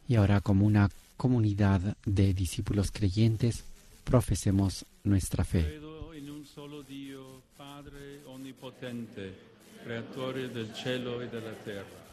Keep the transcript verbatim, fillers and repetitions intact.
Y ahora, como una comunidad de discípulos creyentes, profesemos nuestra fe. Credo in un solo Dio, Padre onnipotente, creatore del cielo e della terra,